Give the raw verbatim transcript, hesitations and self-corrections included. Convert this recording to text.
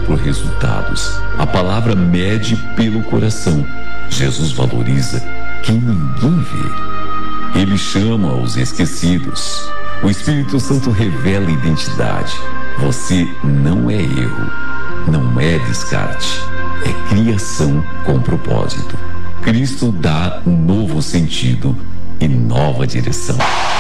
por resultados. A palavra mede pelo coração. Jesus valoriza quem ninguém vê. Ele chama os esquecidos. O Espírito Santo revela identidade. Você não é erro, não é descarte, é criação com propósito. Cristo dá novo sentido e nova direção.